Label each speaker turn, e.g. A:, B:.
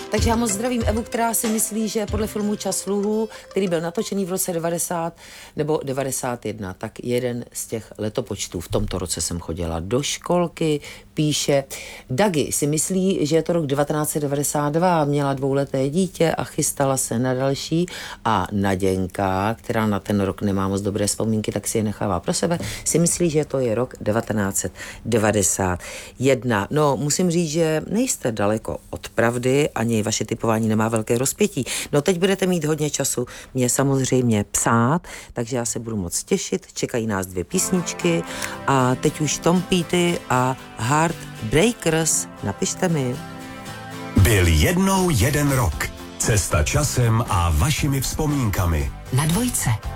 A: Takže já moc zdravím Evu, která si myslí, že podle filmu Čas sluhů, který byl natočený v roce 90 nebo 91, tak jeden z těch letopočtů. V tomto roce jsem chodila do školky, píše. Dagi si myslí, že je to rok 1992, měla 2leté dítě a chystala se na další. A Naděnka, která na ten rok nemá moc dobré vzpomínky, tak si je nechává pro sebe, si myslí, že to je rok 1991. No, musím říct, že nejste daleko od pravdy, ani vaše typování nemá velké rozpětí. No, teď budete mít hodně času mě samozřejmě psát, takže já se budu moc těšit. Čekají nás 2 písničky a teď už Tom Petty a Heartbreakers. Napište mi.
B: Byl jednou jeden rok. Cesta časem a vašimi vzpomínkami.
C: Na Dvojce.